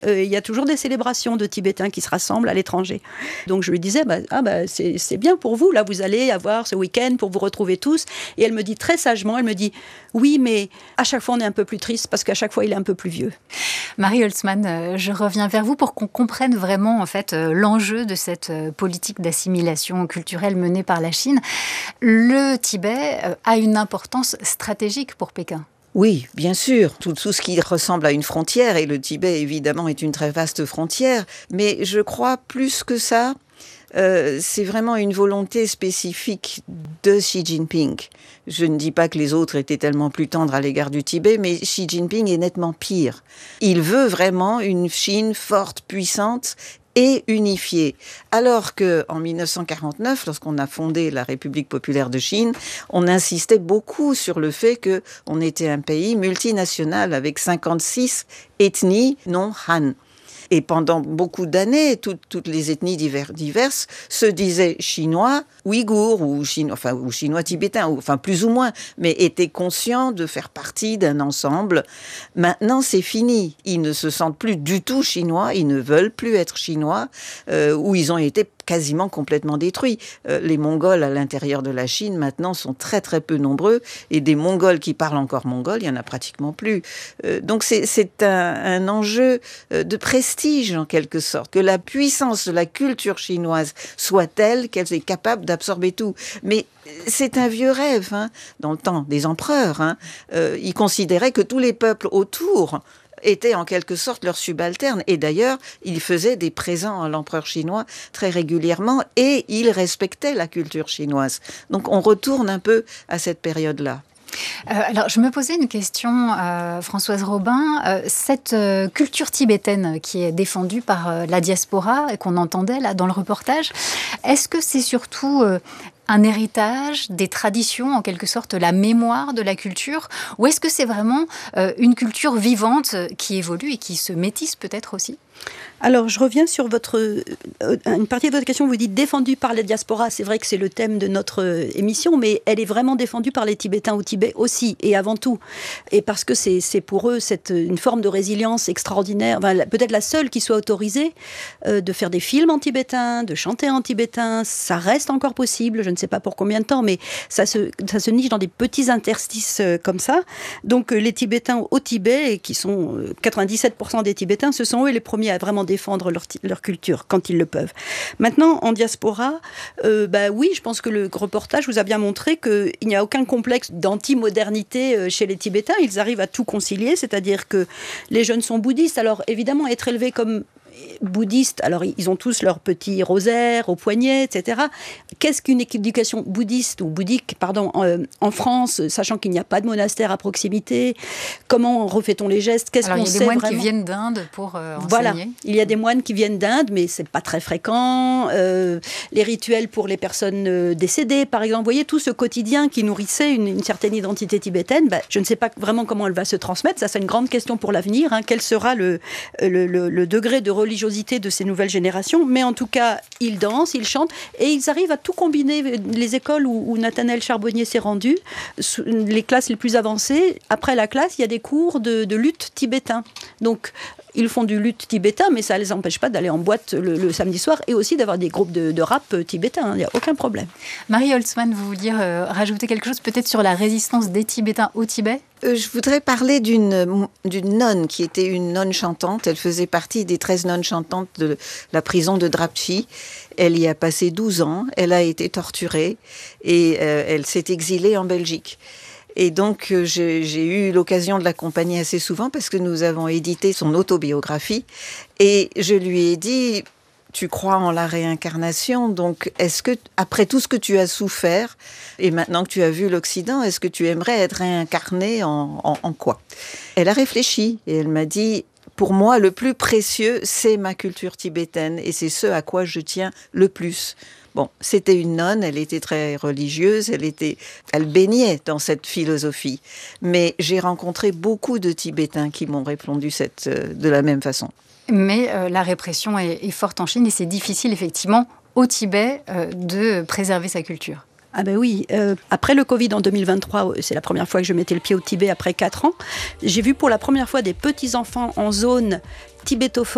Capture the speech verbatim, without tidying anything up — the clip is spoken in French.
euh, il y a toujours des célébrations de Tibétains qui se rassemblent à l'étranger. Donc je lui disais, bah, ah bah, c'est, c'est bien pour vous, là vous allez avoir ce week-end pour vous retrouver tous. Et elle me dit très sagement, elle me dit, oui, mais à chaque fois on est un peu plus triste parce qu'à chaque fois il est un peu plus vieux. Marie Holtzmann, euh, je reviens vers vous pour qu'on comprenne vraiment en fait euh, l'enjeu de cette euh, politique d'assimilation culturelle menée par la Chine. Le Tibet euh, a une importance stratégique pour Pékin. Oui, bien sûr, tout, tout ce qui ressemble à une frontière, et le Tibet évidemment est une très vaste frontière, mais je crois plus que ça, euh, c'est vraiment une volonté spécifique de Xi Jinping. Je ne dis pas que les autres étaient tellement plus tendres à l'égard du Tibet, mais Xi Jinping est nettement pire. Il veut vraiment une Chine forte, puissante, et unifiée. Alors que, en dix-neuf cent quarante-neuf, lorsqu'on a fondé la République populaire de Chine, on insistait beaucoup sur le fait que on était un pays multinational avec cinquante-six ethnies non Han. Et pendant beaucoup d'années, tout, toutes les ethnies divers, diverses se disaient chinois, ouïghours ou chinois, enfin ou chinois tibétains, ou, enfin plus ou moins, mais étaient conscients de faire partie d'un ensemble. Maintenant, c'est fini. Ils ne se sentent plus du tout chinois. Ils ne veulent plus être chinois, euh, où ils ont été quasiment complètement détruits. Euh, les Mongols à l'intérieur de la Chine maintenant sont très très peu nombreux, et des Mongols qui parlent encore mongol, il y en a pratiquement plus. Euh, donc c'est, c'est un, un enjeu de prestige en quelque sorte, que la puissance de la culture chinoise soit telle qu'elle est capable d'absorber tout. Mais c'est un vieux rêve, hein, dans le temps des empereurs. Hein. Euh, ils considéraient que tous les peuples autour étaient en quelque sorte leurs subalternes. Et d'ailleurs, ils faisaient des présents à l'empereur chinois très régulièrement et ils respectaient la culture chinoise. Donc on retourne un peu à cette période-là. Euh, alors, je me posais une question, euh, Françoise Robin. Euh, cette euh, culture tibétaine qui est défendue par euh, la diaspora et qu'on entendait là dans le reportage, est-ce que c'est surtout euh, un héritage, des traditions, en quelque sorte la mémoire de la culture, ou est-ce que c'est vraiment euh, une culture vivante qui évolue et qui se métisse peut-être aussi ? Alors, je reviens sur votre, euh, une partie de votre question. Vous dites défendue par les diasporas. C'est vrai que c'est le thème de notre euh, émission, mais elle est vraiment défendue par les Tibétains au Tibet aussi, et avant tout. Et parce que c'est, c'est pour eux cette, une forme de résilience extraordinaire, enfin, peut-être la seule qui soit autorisée, euh, de faire des films en tibétain, de chanter en tibétain. Ça reste encore possible, je ne sais pas pour combien de temps, mais ça se, ça se niche dans des petits interstices euh, comme ça. Donc, euh, les Tibétains au Tibet, qui sont euh, quatre-vingt-dix-sept pour cent des Tibétains, ce sont eux les premiers à vraiment défendre leur, leur culture quand ils le peuvent. Maintenant, en diaspora, euh, bah oui, je pense que le reportage vous a bien montré qu'il n'y a aucun complexe d'anti-modernité chez les Tibétains. Ils arrivent à tout concilier, c'est-à-dire que les jeunes sont bouddhistes. Alors évidemment, être élevé comme bouddhistes, alors ils ont tous leur petit rosaire au poignet, et cetera. Qu'est-ce qu'une éducation bouddhiste ou bouddhique, pardon, en, en France, sachant qu'il n'y a pas de monastère à proximité? Comment refait-on les gestes? Qu'est-ce alors, qu'on sait sait vraiment ? Il y a des moines vraiment qui viennent d'Inde pour euh, enseigner. Voilà, il y a des moines qui viennent d'Inde, mais c'est pas très fréquent. Euh, les rituels pour les personnes euh, décédées, par exemple, vous voyez, tout ce quotidien qui nourrissait une, une certaine identité tibétaine, bah, je ne sais pas vraiment comment elle va se transmettre. Ça, c'est une grande question pour l'avenir. Hein. Quel sera le, le, le, le degré de religiosité de ces nouvelles générations, mais en tout cas, ils dansent, ils chantent, et ils arrivent à tout combiner. Les écoles où, où Nathanaël Charbonnier s'est rendu, les classes les plus avancées, après la classe, il y a des cours de, de lutte tibétain. Donc, ils font du lutte tibétain, mais ça ne les empêche pas d'aller en boîte le, le samedi soir et aussi d'avoir des groupes de, de rap tibétains. Il n'y a aucun problème. Marie Holtzmann, vous vouliez euh, rajouter quelque chose peut-être sur la résistance des Tibétains au Tibet ? euh, Je voudrais parler d'une, d'une nonne qui était une nonne chantante. Elle faisait partie des treize nonnes chantantes de la prison de Drapchi. Elle y a passé douze ans. Elle a été torturée et euh, elle s'est exilée en Belgique. Et donc, euh, j'ai, j'ai eu l'occasion de l'accompagner assez souvent parce que nous avons édité son autobiographie. Et je lui ai dit, tu crois en la réincarnation, donc est-ce que, après tout ce que tu as souffert, et maintenant que tu as vu l'Occident, est-ce que tu aimerais être réincarné en, en, en quoi ? Elle a réfléchi et elle m'a dit, pour moi, le plus précieux, c'est ma culture tibétaine et c'est ce à quoi je tiens le plus. Bon, c'était une nonne, elle était très religieuse, elle était, elle baignait dans cette philosophie. Mais j'ai rencontré beaucoup de Tibétains qui m'ont répondu cette, de la même façon. Mais euh, la répression est, est forte en Chine et c'est difficile effectivement au Tibet euh, de préserver sa culture. Ah ben oui, euh, après le Covid en deux mille vingt-trois, c'est la première fois que je mettais le pied au Tibet après quatre ans, j'ai vu pour la première fois des petits-enfants en zone tibétophone